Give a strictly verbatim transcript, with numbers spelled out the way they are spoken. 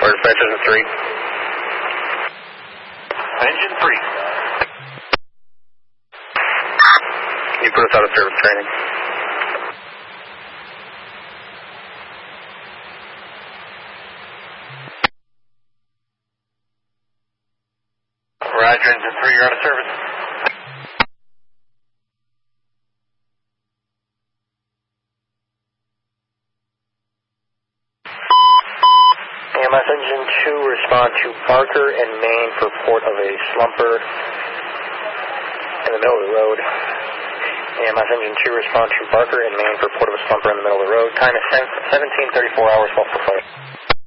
Florida Dispatch Engine three. Engine three. You put us out of service training. Roger, Engine three, you're out of service. A M S Engine two, respond to Barker and Maine for report of a slumper in the middle of the road. A M S Engine two, respond to Barker and Maine for report of a slumper in the middle of the road. Time is seventeen thirty-four hours, twelve four five.